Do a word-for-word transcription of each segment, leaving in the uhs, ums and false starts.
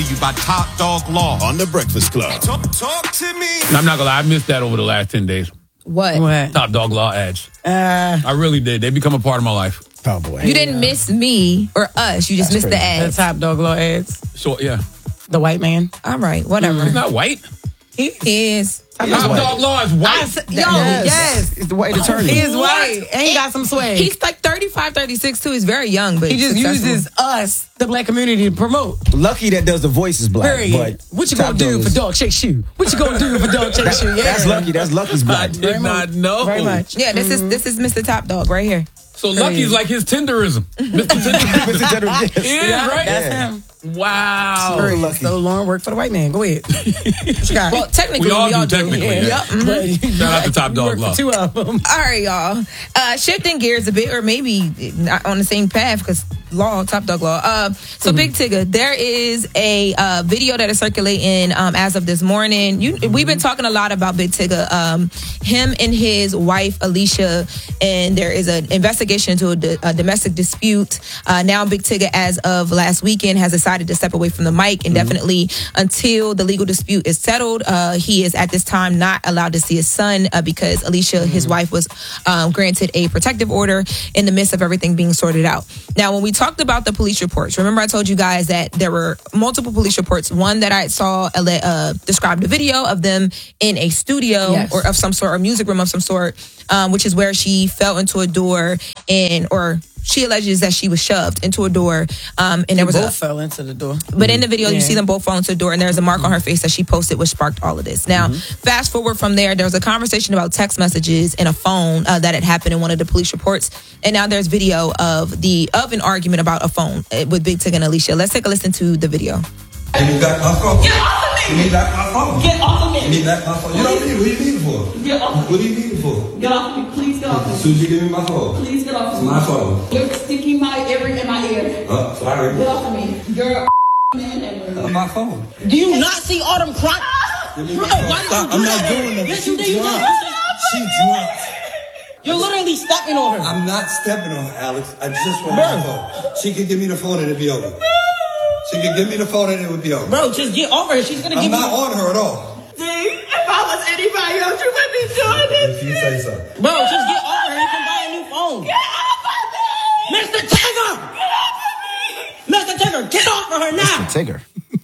to you by Top Dog Law on The Breakfast Club. Talk, talk to me. I'm not gonna lie, I missed that over the last ten days. What? What? Top Dog Law ads. Uh, I really did. They become a part of my life. Oh, boy. You didn't miss me or us. You just That's missed the crazy. the ads. Top Dog Law ads. So, yeah. The white man. All right, whatever. He's not white. He is. Top Dog Law is white. Yo, Yes. yes. It's the white attorney. He is white. And he got some swag. He's like thirty-five, thirty-six too. He's very young, but He just successful. uses us, the black community, to promote. Lucky that does the voice is black. Period. But What you Top gonna do Dog for is- Dog Shake Shoe? What you gonna do for Dog Shake Shoe? Yeah. That's Lucky. That's Lucky's I black. did not know. Very much. Yeah, this is this is Mister Top Dog right here. So Lucky's like his Tinderism. Mister Tinderism. Mister General- He is, right? That's Yeah. him. Wow. Very lucky. So Lauren worked for the white man. Go ahead. What you got? Well, technically, We all do, technically, Yeah. yeah. Yep. But mhm. Shout out to Top you Dog worked for Law. two of them. All right, y'all. Uh, shifting gears a bit, or maybe not on the same path because law, Top Dog Law. Uh, so, Mm-hmm. Big Tigger, there is a uh, video that is circulating um, as of this morning. You, we've been talking a lot about Big Tigger, um, him and his wife Alicia, and there is an investigation into a, d- a domestic dispute. Uh, now, Big Tigger, as of last weekend, has decided to step away from the mic indefinitely until the legal dispute is settled. Uh, he is at this time not allowed to see his son uh, because Alicia, his wife, was um, granted a protective order in the midst of everything being sorted out. Now, when we talked about the police reports, remember I told you guys that there were multiple police reports. One that I saw uh, uh, described a video of them in a studio Yes. or of some sort, or music room of some sort, um, which is where she fell into a door and or she alleges that she was shoved into a door, um, and there was both a fell into the door. but in the video, you Yeah. see them both fall into the door, and there's a mark on her face that she posted, which sparked all of this. Now, fast forward from there, there was a conversation about text messages and a phone uh, that had happened in one of the police reports, and now there's video of the of an argument about a phone uh, with Big Tig and Alicia. Let's take a listen to the video. Give me back my phone. Get off of me! Give me back my phone. Get off of me! Give me back my phone. You don't need it. What do you need it for? Get off of What do you need it for? Get off of me. Please get off of As me. soon as you give me my phone. Please get off of It's me. my phone. You're sticking my ear in my ear. Oh, sorry. Get off of me. You're a man. Uh, my phone. Do you not see all them crime? Give me my phone. Stop. I'm not doing that. Yes, She you did. You drunk. did. She drunk. You're literally stepping on her. I'm not stepping on her, Alex. I just want my phone. She can give me the phone and it'll be over. She can give me the phone and it would be over. Bro, just get over her. She's gonna I'm give not you. on her at all. See, if I was anybody else, you wouldn't be doing this. If you say so. Bro, just get over her. You can buy a new phone. Get off of me! Mister Tigger! Get off of me! Mister Tigger, get off of her now! Tigger.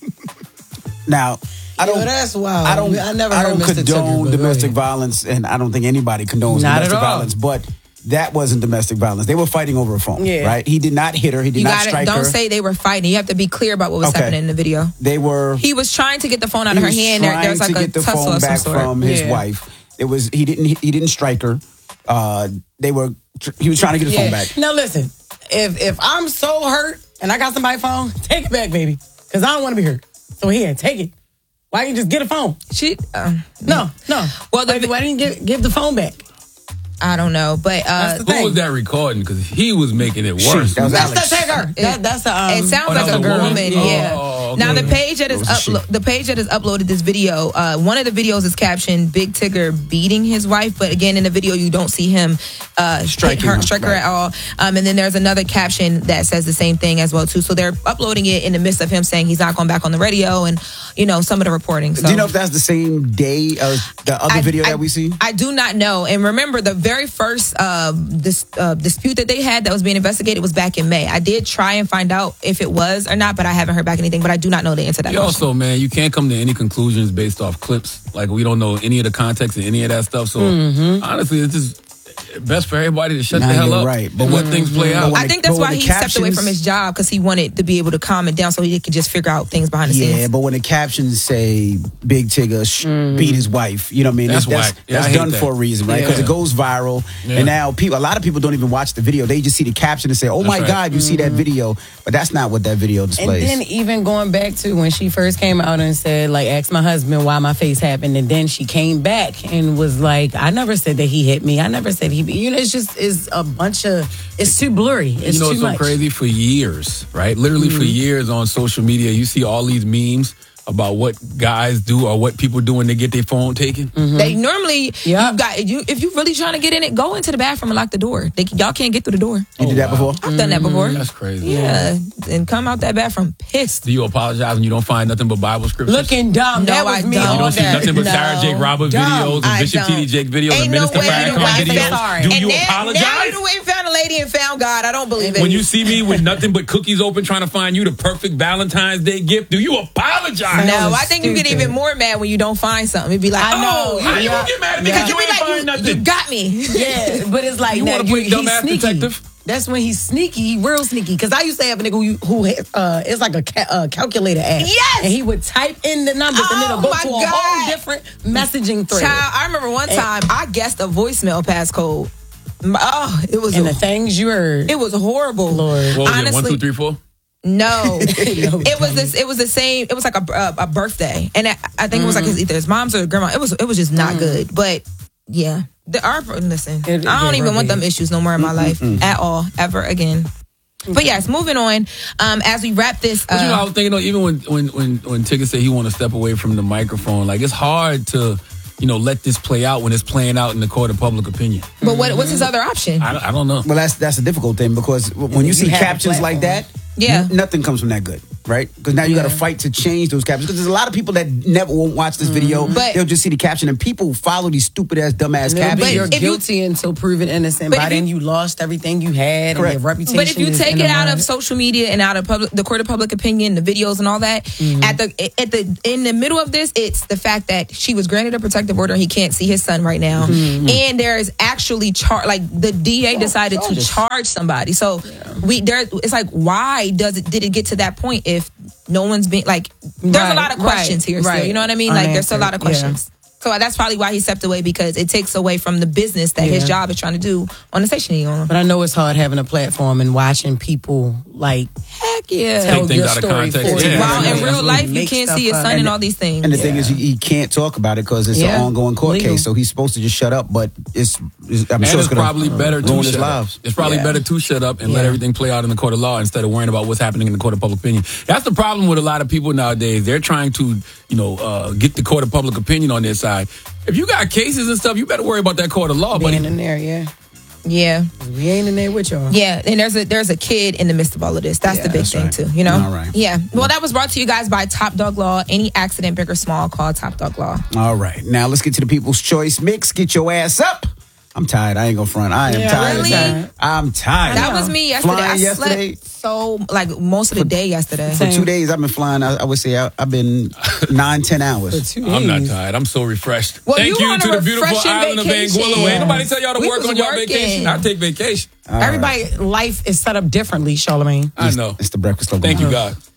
Now, I don't. Yo, that's wild. I don't. I never I heard don't Mister condone Tigger, but domestic go ahead. violence, and I don't think anybody condones Not at domestic all. violence. But that wasn't domestic violence. They were fighting over a phone. Yeah. Right. He did not hit her. He did You not got it. strike Don't her. say they were fighting. You have to be clear about what was Okay. happening in the video. They were. He was trying to get the phone out he of her was hand. There, trying there was like to a get the tussle phone of some back sort. from his Yeah. wife. It was. He didn't. He didn't strike her. Uh, they were. He was trying to get his phone back. Now listen, if if I'm so hurt and I got somebody's phone, take it back, baby, because I don't want to be hurt. So here, take it. Why didn't you just get a phone? She, uh, No, no. Well, the- why, why didn't you give, give the phone back? I don't know, but uh, That's the Who thing. was that recording? Because he was making it worse. That was That's Alex. the Tigger. That, that's the. Um, it sounds Oh, like that a was a woman. woman? Yeah. Oh, Now okay. the page that is It was a she. uplo- the page that has uploaded this video. Uh, one of the videos is captioned "Big Tigger beating his wife," but again in the video you don't see him uh, Striking hit her, her, strike her right. at all. Um, and then there's another caption that says the same thing as well too. So they're uploading it in the midst of him saying he's not going back on the radio and you know some of the reporting. So. Do you know if that's the same day as the other I- video I- that we see? I do not know. And remember, the very first uh, this, uh, dispute that they had that was being investigated was back in May. I did try and find out if it was or not, but I haven't heard back anything. But I do not know the answer to that You question. also, man, you can't come to any conclusions based off clips. Like, we don't know any of the context and any of that stuff. So, honestly, it's just best for everybody to shut Nah, the hell you're up. right. But what things play out. I think that's But why when he the stepped away captions- from his job because he wanted to be able to calm it down so he could just figure out things behind the Yeah, scenes. but when the captions say Big Tigger sh- beat his wife, you know what I mean? That's that's whack. Yeah, that's I hate done that. for a reason, right? Because Yeah. it goes viral, Yeah. and now people, a lot of people don't even watch the video. They just see the caption and say, "Oh That's my right. God, you see that video?" But that's not what that video And displays. then even going back to when she first came out and said, like, asked my husband why my face happened, and then she came back and was like, I never said that he hit me. I never said he. You know, it's just is a bunch of. It's too blurry. It's you know, too it's so much. crazy for years, right? Literally for years on social media, you see all these memes about what guys do or what people do when they get their phone taken? Mm-hmm. They normally, Yep. you got you if you really trying to get in it, go into the bathroom and lock the door. They, y'all can't get through the door. You Oh, did that wow. before? I've done that before. That's crazy. Yeah, and come out that bathroom pissed. Do you apologize when you don't find nothing but Bible scriptures? Looking dumb. No, that was I me. don't. you all don't see day. nothing but No. Sarah Jake Robert Dumb. videos and I Bishop don't. T D Jake videos Ain't and no Minister way Farrakhan nobody videos. sorry. Do And you now, apologize? Now you went and found a lady and found God. I don't believe it. When you see me with nothing but cookies open trying to find you the perfect Valentine's Day gift, do you apologize? no, was I think you get stupid. even more mad when you don't find something. You'd be like, I know. oh, How you Yeah. gonna get mad at me Yeah. because you you be ain't like, find you, nothing? you got me. Yeah, but it's like You now, wanna play he's dumbass sneaky. detective? That's when he's sneaky, he real sneaky. Because I used to have a nigga who, who uh, it's like a ca- uh, calculator app. Yes! And he would type in the numbers and then Oh, it'll go my to a God. whole different messaging thread. Child, I remember one time I guessed a voicemail passcode. Oh, it was and a, the things you heard. it was horrible. Lord. What was it? Honestly, One, two, three, four? No, it was this. It was the same. It was like a, a, a birthday, and I, I think it was like his, either his mom's or his grandma. It was it was just not good. But yeah, the our listen. It- I don't yeah, even want right. them issues no more in my life at all, ever again. But yes, moving on. Um, as we wrap this, But you know, I uh, was thinking, though, even when when when when Tigger said he want to step away from the microphone, like it's hard to, you know, let this play out when it's playing out in the court of public opinion. but what what's his other option? I, don't- I don't know. Well, that's that's a difficult thing because when you you see have a captions like that, Yeah. n- nothing comes from that good, right? Because now you got to fight to change those captions. Because there's a lot of people that never won't watch this video. But- They'll just see the caption, and people follow these stupid ass, dumb ass No, but captions. you're if you- guilty until proven innocent. But By if you- then, you lost everything you had, Correct. and your reputation. But if you is take in it the out mud. of social media and out of public, the court of public opinion, the videos and all that, at the at the in the middle of this, it's the fact that she was granted a protective order. He can't see his son right now, and there is actually char like the D A decided to charge somebody. So we there, it's like, why does it did it get to that point if no one's being like? There's Right, a lot of right, questions here. Still, right. you know what I mean? Like there's still a lot of Unanswered, yeah. questions. So that's probably why he stepped away, because it takes away from the business that his Yeah. job is trying to do on the station he on. But I know it's hard having a platform and watching people like Heck yeah. tell things your out of story context. for Yeah. you. While in Absolutely. real life, you Make can't stuff see your up. son and And- all these things. And the thing is, he, he can't talk about it because it's Yeah. an ongoing court Legal. case. So he's supposed to just shut up. But it's, it's I'm And sure it's it's going probably better to ruin his shut up. lives. It's probably Yeah. better to shut up and let Yeah. everything play out in the court of law instead of worrying about what's happening in the court of public opinion. That's the problem with a lot of people nowadays. They're trying to, you know, uh, get the court of public opinion on their side. If you got cases and stuff, you better worry about that court of law. But being in there. Yeah, Yeah, we ain't in there with y'all. yeah, and there's a there's a kid in the midst of all of this. That's Yeah, the big that's thing right. too. You know. All right. Yeah. Well, that was brought to you guys by Top Dog Law. Any accident, big or small, call Top Dog Law. All right. Now let's get to the People's Choice Mix. Get your ass up. I'm tired. I ain't going to front. I am Yeah, tired. really? I'm tired. That was me yesterday. Flying I yesterday. slept so like most of the day yesterday. For two days, I've been flying. I, I would say I, I've been nine, ten hours. Two I'm not days. tired. I'm so refreshed. Well, Thank you you on a to the beautiful refreshing island vacation. of Anguilla. Ain't nobody tell y'all to We work was on your working. vacation. I take vacation. Everybody, life is set up differently, Charlamagne. I know. It's the Breakfast Club. Thank you, God.